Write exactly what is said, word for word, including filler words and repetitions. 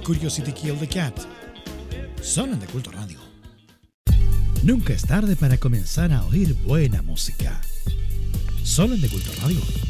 Curiosity Killed the Cat. Son en De Culto Radio. Nunca es tarde para comenzar a oír buena música. Solo en De Culto Radio.